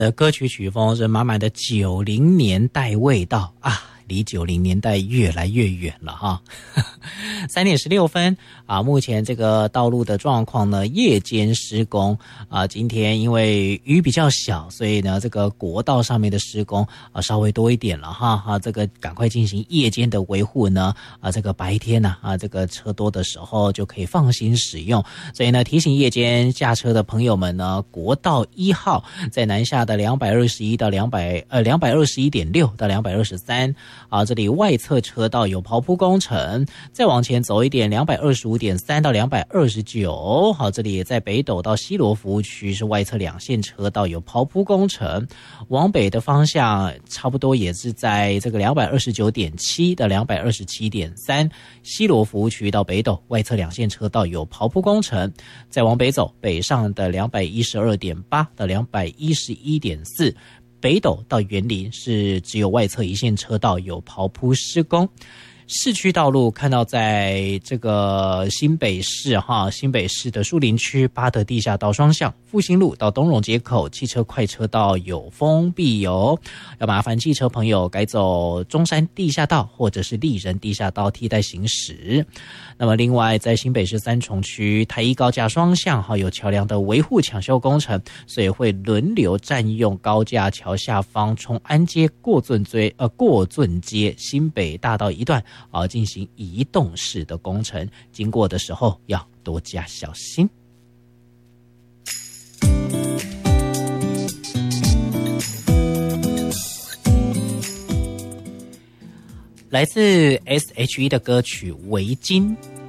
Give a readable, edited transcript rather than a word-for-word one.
的歌曲曲风是满满的90年代味道啊，离90年代越来越远了哈。3点16分啊，目前这个道路的状况呢，夜间施工啊，今天因为雨比较小，所以呢，这个国道上面的施工啊稍微多一点了哈，这个赶快进行夜间的维护呢，这个白天呢这个车多的时候就可以放心使用，所以呢，提醒夜间驾车的朋友们呢，国道1号在南下的221到221.6到223啊，这里外侧车道有刨铺工程，再往前走一点225.3到229，好，这里也在北斗到西螺服务区是外侧2线车道有刨铺工程，往北的方向差不多也是在这个229.7到227.3，西螺服务区到北斗外侧2线车道有刨铺工程，再往北走，北上的212.8到211.4。北斗到园林是只有外侧1线车道有刨铺施工。市区道路看到在这个新北市的树林区八德地下道双向，复兴路到东荣街口汽车快车道有封闭哦，要麻烦汽车朋友改走中山地下道或者是立人地下道替代行驶。那么另外在新北市三重区台一高架双向有桥梁的维护抢修工程，所以会轮流占用高架桥下方从安街过圳街新北大道一段进行移动式的工程，经过的时候要多加小心。来自 SHE 的歌曲《围巾》